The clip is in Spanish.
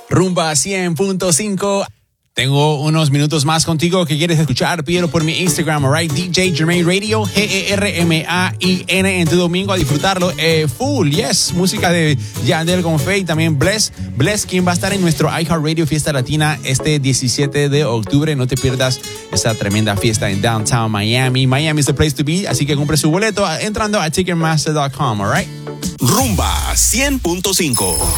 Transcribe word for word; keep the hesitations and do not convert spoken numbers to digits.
Rumba cien punto cinco. Tengo unos minutos más contigo que quieres escuchar. Pídelo por mi Instagram, alright, D J Germain Radio, G E R M A I N, en tu domingo a disfrutarlo. Eh, full, yes, música de Yandel con Faye, también Bless, Bless, quien va a estar en nuestro iHeartRadio Fiesta Latina este diecisiete de octubre. No te pierdas esta tremenda fiesta en Downtown Miami. Miami is the place to be, así que compre su boleto entrando a ticketmaster punto com, alright. Rumba cien punto cinco.